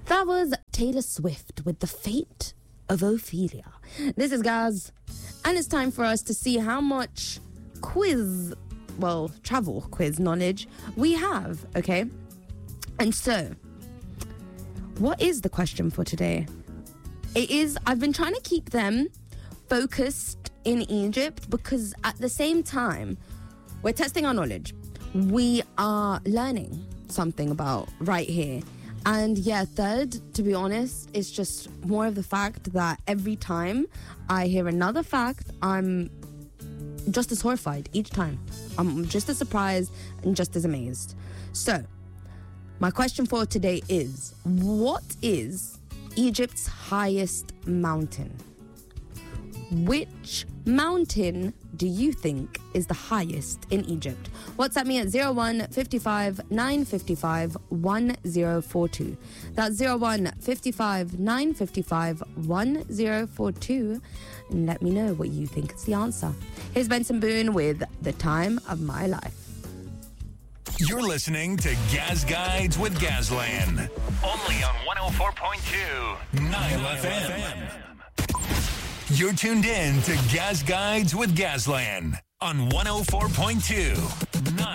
That was Taylor Swift with The Fate of Ophelia. This is Gaz, and it's time for us to see how much travel quiz knowledge we have, okay? And so, what is the question for today? I've been trying to keep them focused in Egypt because at the same time, we're testing our knowledge. We are learning something about right here. And yeah, third, to be honest, it's just more of the fact that every time I hear another fact, I'm just as horrified each time. I'm just as surprised and just as amazed. So, my question for today is, what is Egypt's highest mountain? Which mountain do you think is the highest in Egypt? WhatsApp me at 01 55 955 1042. That's 01 55 955 1042. And let me know what you think is the answer. Here's Benson Boone with The Time of My Life. You're listening to Gaz Guides with Gazlan. Only on 104.2 Nile FM. You're tuned in to Gaz Guides with Gazlan on 104.2 Nile